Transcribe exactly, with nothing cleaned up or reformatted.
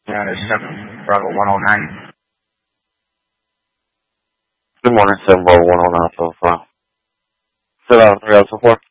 Yeah, it's seven Bravo one oh nine. Good morning, seven Bravo one oh nine, so far. Sit out three out so far.